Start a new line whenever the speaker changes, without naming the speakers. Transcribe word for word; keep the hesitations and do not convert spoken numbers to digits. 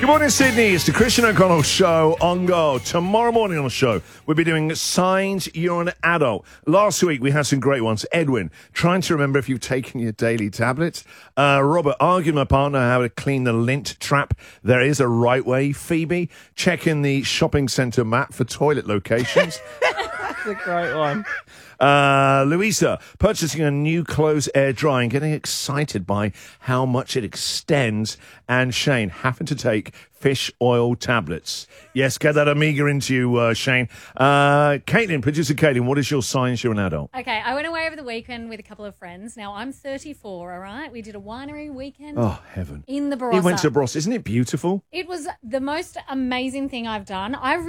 morning, Sydney. It's the Christian O'Connell Show on Go. Tomorrow morning on the show, we'll be doing signs you're an adult. Last week, we had some great ones. Edwin, trying to remember if you've taken your daily tablets. Uh, Robert, arguing with my partner how to clean the lint trap. There is a right way. Phoebe, checking the shopping centre map for toilet locations.
That's a great one.
Uh, Louisa, purchasing a new clothes air dryer and getting excited by how much it extends. And Shane, having to take fish oil tablets. Yes, get that Amiga into you, uh, Shane. Uh, Caitlin, producer Caitlin, what is your signs you're an adult?
Okay, I went away over the weekend with a couple of friends. Now, I'm thirty-four, all right? We did a winery weekend.
Oh, heaven.
In the Barossa.
He went to Barossa. Isn't it beautiful?
It was the most amazing thing I've done. I